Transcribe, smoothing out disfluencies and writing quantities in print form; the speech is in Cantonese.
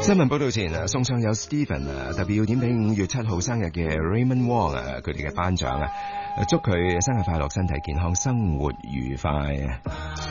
新聞報道前送上有 Stephen 特別要點俾5月7號生日嘅 Raymond Wong 佢哋嘅頒獎祝佢生日快樂，身體健康，生活愉快。